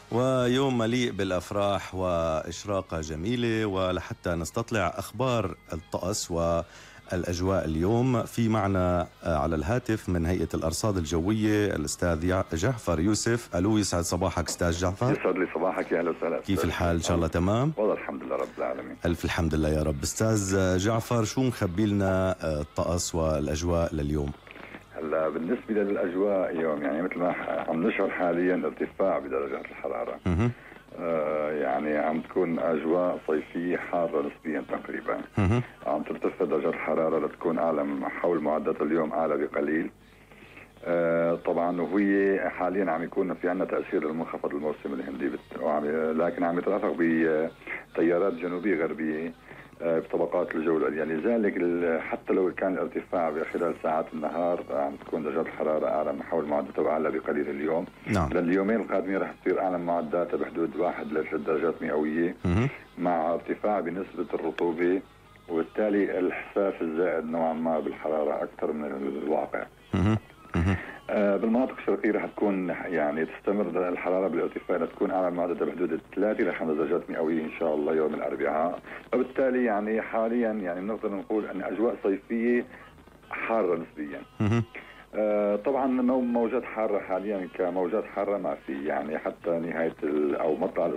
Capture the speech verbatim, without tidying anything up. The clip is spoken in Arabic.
ويوم مليء بالأفراح وإشراقة جميلة. ولحتى نستطلع أخبار الطقس والأجواء اليوم، في معنا على الهاتف من هيئة الأرصاد الجوية الأستاذ جعفر يوسف. ألو، يسعد صباحك أستاذ جعفر. يسعد لي صباحك، يا أهلا وسهلا. كيف الحال؟ إن شاء الله تمام؟ والله الحمد لله رب العالمين. ألف الحمد لله يا رب. أستاذ جعفر، شو مخبي لنا الطقس والأجواء لليوم؟ هلا بالنسبة للأجواء اليوم، يعني مثل ما عم نشعر حاليا ارتفاع بدرجات الحرارة. مه. آه يعني عم تكون أجواء صيفية حارة نسبيا تقريبا. مه. عم ترتفع درجات الحرارة لتكون أعلى من حول معدات اليوم، أعلى بقليل. آه طبعا وهي حاليا عم يكون في عنا تأثير المنخفض الموسمي الهندي، بت... وعم... لكن عم يترافق بتيارات جنوبية غربية بطبقات الجو العليا، لذلك حتى لو كان الارتفاع خلال ساعات النهار عم تكون درجات الحرارة أعلى من حول معداتها وأعلى بقليل اليوم. نعم. لليومين القادمين رح تصير أعلى معداتها بحدود واحد لثلاث درجات مئوية، مه. مع ارتفاع بنسبة الرطوبة، وبالتالي الإحساس الزائد نوعا ما بالحرارة أكثر من الواقع. مه. مه. آه بالمناطق الشرقية رح تكون يعني تستمر الحرارة بالارتفاع لتكون أعلى معدتها بحدود ثلاثة إلى خمس درجات مئوية إن شاء الله يوم الأربعاء. وبالتالي يعني حاليا يعني نقدر نقول أن أجواء صيفية حارة نسبيا. آه طبعا موجات حارة حاليا كموجات حارة ما في، يعني حتى نهاية أو مطلع